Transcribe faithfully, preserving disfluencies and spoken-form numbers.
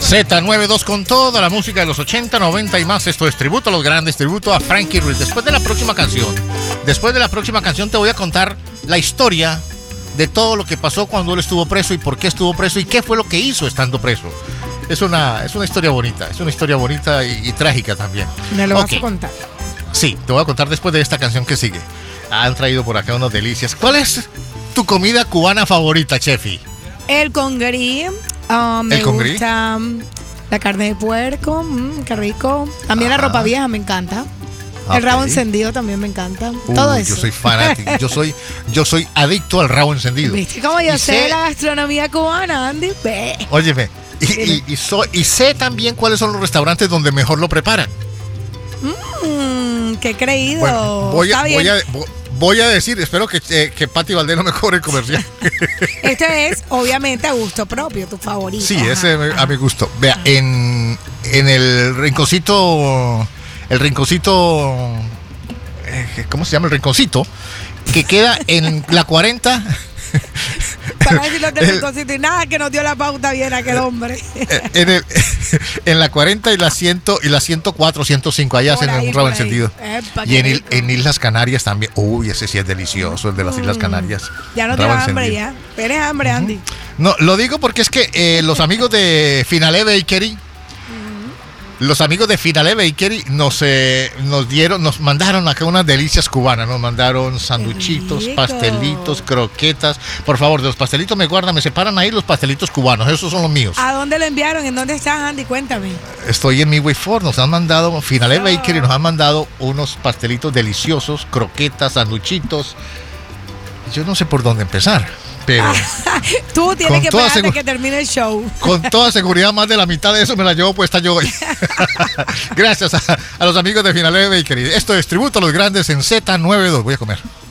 Z noventa y dos con toda la música de los ochenta, noventa y más. Esto es tributo a los grandes, tributo a Frankie Ruiz. Después de la próxima canción, después de la próxima canción te voy a contar la historia de todo lo que pasó cuando él estuvo preso y por qué estuvo preso y qué fue lo que hizo estando preso. Es una, es una historia bonita, es una historia bonita y, y trágica también. ¿Me lo okay. vas a contar? Sí, te voy a contar después de esta canción que sigue. Han traído por acá unas delicias. ¿Cuál es tu comida cubana favorita, Chefi? El congrí. Uh, me ¿El congrí? gusta um, la carne de puerco, mm, qué rico. También Ajá. la ropa vieja me encanta. Okay. El rabo encendido también me encanta. Uh, Todo eso. Yo soy fanático. yo soy, yo soy adicto al rabo encendido. ¿Viste cómo yo sé, sé la gastronomía cubana, Andy? Ve. Óyeme, y, y, y, so, y sé también cuáles son los restaurantes donde mejor lo preparan. Mmm, qué creído. Bueno, voy, a, Está voy, bien. a, voy a decir, espero que, eh, que Pati Valdés no me cobre el comercial. Esto es, obviamente, a gusto propio, tu favorito. Sí, ajá, ese ajá. a mi gusto. Vea, en, en el rinconcito, el rinconcito, eh, ¿cómo se llama? El rinconcito, que queda en la cuarenta. Para decirlo del rinconcito y nada, que nos dio la pauta bien aquel hombre. En, el, en la cuarenta y la cien y la ciento cuatro, ciento cinco, allá Por hacen ahí, un rabo por ahí. encendido. Epa, Y en, qué il- rico. en Islas Canarias también. Uy, ese sí es delicioso, el de las Islas Canarias. Ya no te Rabo da hambre encendido. ya. Tienes hambre, Andy. No, lo digo porque es que eh, los amigos de Finale Bakery, los amigos de Finale Bakery nos, eh, nos dieron, nos mandaron acá unas delicias cubanas, nos mandaron sanduchitos, rico. pastelitos, croquetas. Por favor, de los pastelitos me guardan, me separan ahí los pastelitos cubanos, esos son los míos. ¿A dónde lo enviaron? ¿En dónde estás, Andy? Cuéntame. Estoy en mi way for, nos han mandado, Finale Bakery nos han mandado unos pastelitos deliciosos, croquetas, sanduchitos. Yo no sé por dónde empezar, pero Tú tienes Con que toda esperar segu- hasta que termine el show. con toda seguridad más de la mitad de eso me la llevo puesta yo hoy. Gracias a, a los amigos de Finale Bakery. Esto es tributo a los grandes en Z noventa y dos. Voy a comer.